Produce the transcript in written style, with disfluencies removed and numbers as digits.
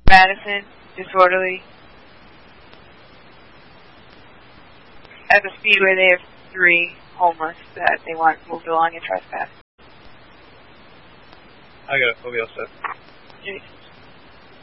Madison, disorderly. At the Speedway, they have 3 homeless that they want moved along and trespass. I got it. We'll be all set. Jason.